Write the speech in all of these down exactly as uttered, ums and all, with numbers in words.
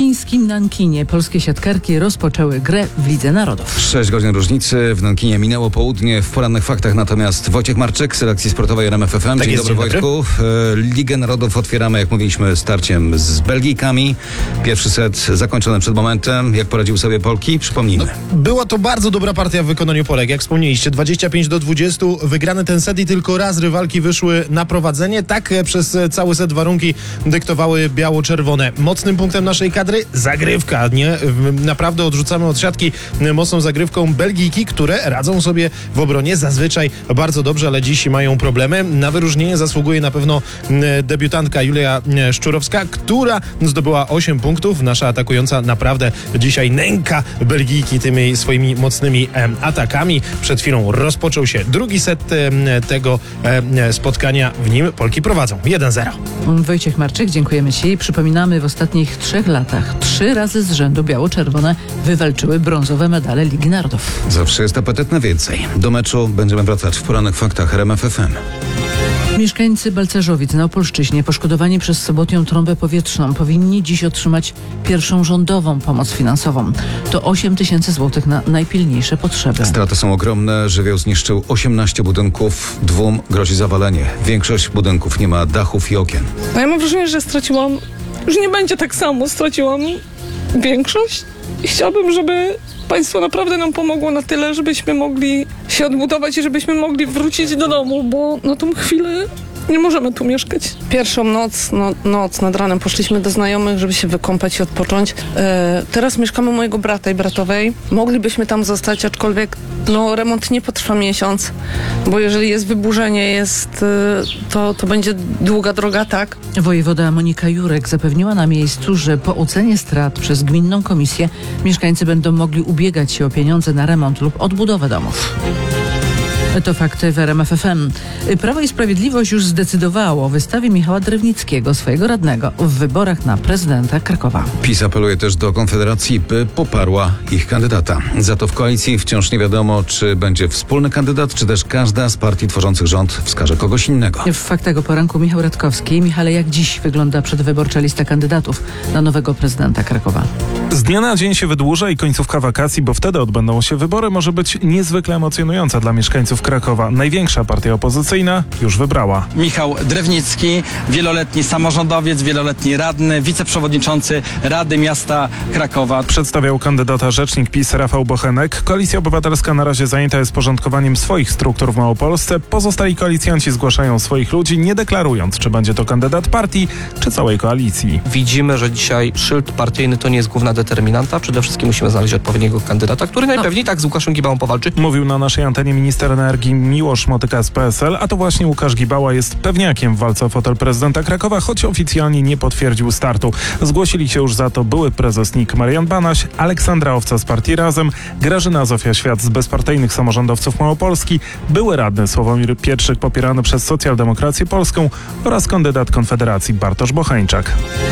chińskim Nankinie polskie siatkarki rozpoczęły grę w Lidze Narodów. Sześć godzin różnicy. W Nankinie minęło południe. W porannych faktach natomiast Wojciech Marczyk z redakcji sportowej R M F F M. Tak Dzień jest, dobry, dzień dobry. Wojtku. Ligę Narodów otwieramy, jak mówiliśmy, starciem z Belgijkami. Pierwszy set zakończony przed momentem. Jak poradziły sobie Polki? Przypomnijmy. Była to bardzo dobra partia w wykonaniu Polek, jak wspomnieliście. dwadzieścia pięć do dwudziestu. Wygrany ten set i tylko raz rywalki wyszły na prowadzenie. Tak e, przez e, cały set warunki dyktowały biało-czerwone. Mocnym punktem naszej kadry zagrywka, nie? W- Naprawdę odrzucamy od siatki e, mocną zagrywką Belgijki, które radzą sobie w obronie zazwyczaj bardzo dobrze, ale dziś mają problemy. Na wyróżnienie zasługuje na pewno e, debiutantka Julia e, Szczurowska, która zdobyła osiem punktów. Nasza atakująca naprawdę dzisiaj nęka Belgijki tymi swoimi mocnymi e, atakami. Przed chwilą rozpoczął się drugi set e, tego e, spotkania. W nim Polki prowadzą jeden zero. Wojciech Marczyk, dziękujemy Ci. Przypominamy, w ostatnich trzech latach trzy razy z rzędu biało-czerwone wywalczyły brązowe medale Ligi Narodów. Zawsze jest apetyt na więcej. Do meczu będziemy wracać w porannych faktach R M F F M. Mieszkańcy Balcerzowic na Opolszczyźnie poszkodowani przez sobotnią trąbę powietrzną powinni dziś otrzymać pierwszą rządową pomoc finansową. To osiem tysięcy złotych na najpilniejsze potrzeby. Straty są ogromne. Żywioł zniszczył osiemnaście budynków. Dwóm grozi zawalenie. Większość budynków nie ma dachów i okien. No ja mam wrażenie, że straciłam, już nie będzie tak samo, straciłam większość i chciałabym, żeby państwo naprawdę nam pomogło na tyle, żebyśmy mogli się odbudować i żebyśmy mogli wrócić do domu, bo na tą chwilę nie możemy tu mieszkać. Pierwszą noc, no, noc nad ranem poszliśmy do znajomych, żeby się wykąpać i odpocząć. E, teraz mieszkamy u mojego brata i bratowej. Moglibyśmy tam zostać, aczkolwiek no, remont nie potrwa miesiąc, bo jeżeli jest wyburzenie, jest, e, to, to będzie długa droga, tak? Wojewoda Monika Jurek zapewniła na miejscu, że po ocenie strat przez gminną komisję mieszkańcy będą mogli ubiegać się o pieniądze na remont lub odbudowę domów. To fakty w R M F F M. Prawo i Sprawiedliwość już zdecydowało o wystawie Michała Drewnickiego, swojego radnego, w wyborach na prezydenta Krakowa. PiS apeluje też do Konfederacji, by poparła ich kandydata. Za to w koalicji wciąż nie wiadomo, czy będzie wspólny kandydat, czy też każda z partii tworzących rząd wskaże kogoś innego. W faktach o poranku Michał Radkowski. Michale, jak dziś wygląda przedwyborcza lista kandydatów na nowego prezydenta Krakowa? Z dnia na dzień się wydłuża i końcówka wakacji, bo wtedy odbędą się wybory, może być niezwykle emocjonująca dla mieszkańców Krakowa. Największa partia opozycyjna już wybrała. Michał Drewnicki, wieloletni samorządowiec, wieloletni radny, wiceprzewodniczący Rady Miasta Krakowa. Przedstawiał kandydata rzecznik PiS Rafał Bochenek. Koalicja Obywatelska na razie zajęta jest porządkowaniem swoich struktur w Małopolsce. Pozostali koalicjanci zgłaszają swoich ludzi, nie deklarując, czy będzie to kandydat partii, czy całej koalicji. Widzimy, że dzisiaj szyld partyjny to nie jest główna determinanta. Przede wszystkim musimy znaleźć odpowiedniego kandydata, który najpewniej tak z Łukaszem Gibałą powalczy. Mówił na naszej antenie minister energii Miłosz Motyka z P S L, a to właśnie Łukasz Gibała jest pewniakiem w walce o fotel prezydenta Krakowa, choć oficjalnie nie potwierdził startu. Zgłosili się już za to były prezes N I K Marian Banaś, Aleksandra Owca z partii Razem, Grażyna Zofia Świat z bezpartyjnych samorządowców Małopolski, były radny Sławomir Pietrzyk popierany przez Socjaldemokrację Polską oraz kandydat Konfederacji Bartosz Bocheńczak.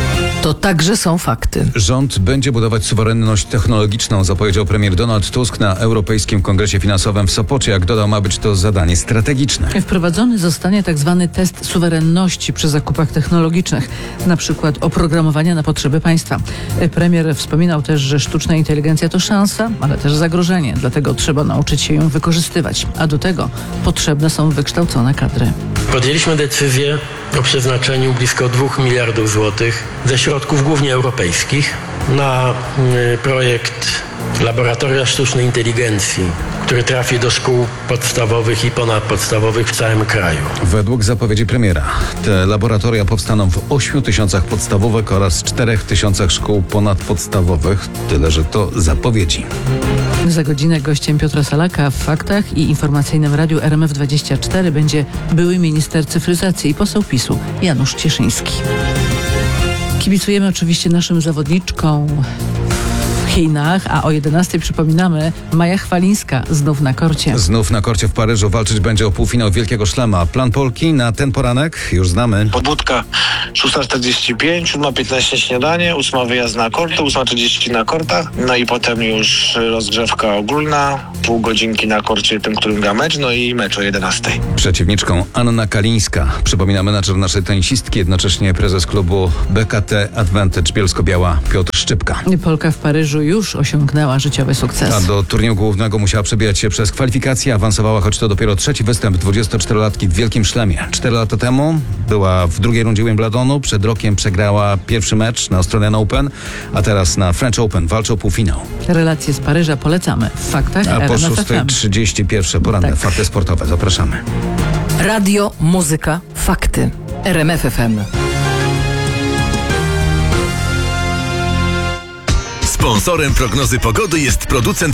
To także są fakty. Rząd będzie budować suwerenność technologiczną, zapowiedział premier Donald Tusk na Europejskim Kongresie Finansowym w Sopocie. Jak dodał, ma być to zadanie strategiczne. Wprowadzony zostanie tak zwany test suwerenności przy zakupach technologicznych, na przykład oprogramowania na potrzeby państwa. Premier wspominał też, że sztuczna inteligencja to szansa, ale też zagrożenie, dlatego trzeba nauczyć się ją wykorzystywać, a do tego potrzebne są wykształcone kadry. Podjęliśmy decyzję o przeznaczeniu blisko dwóch miliardów złotych ze środków głównie europejskich na y, projekt Laboratoria Sztucznej Inteligencji, który trafi do szkół podstawowych i ponadpodstawowych w całym kraju. Według zapowiedzi premiera te laboratoria powstaną w ośmiu tysiącach podstawówek oraz czterech tysiącach szkół ponadpodstawowych. Tyle, że to zapowiedzi. Za godzinę gościem Piotra Salaka w Faktach i Informacyjnym Radiu R M F dwadzieścia cztery będzie były minister cyfryzacji i poseł PiSu Janusz Cieszyński. Kibicujemy oczywiście naszym zawodniczkom Chinach, a o jedenastej przypominamy Maja Chwalińska znów na korcie. Znów na korcie w Paryżu walczyć będzie o półfinał Wielkiego Szlema. Plan Polki na ten poranek już znamy. Pobudka szósta czterdzieści pięć, siódma piętnaście śniadanie, ósma wyjazd na korty, ósma trzydzieści na kortach, no i potem już rozgrzewka ogólna, pół godzinki na korcie tym, którym gra mecz, no i mecz o jedenastej. Przeciwniczką Anna Kalińska. Przypomina menadżer naszej tenisistki, jednocześnie prezes klubu B K T Advantage Bielsko-Biała Piotr Szczypka. Polka w Paryżu już osiągnęła życiowy sukces. A do turnieju głównego musiała przebijać się przez kwalifikacje, awansowała, choć to dopiero trzeci występ dwudziestoczterolatki w Wielkim Szlemie. Cztery lata temu była w drugiej rundzie Wimbledonu, przed rokiem przegrała pierwszy mecz na Australian Open, a teraz na French Open walczy o półfinał. Relacje z Paryża polecamy w Faktach A po R M F F szóstej M. trzydzieści pierwsze poranne Tak. fakty sportowe. Zapraszamy. Radio, muzyka, fakty. R M F F M. Sponsorem prognozy pogody jest producent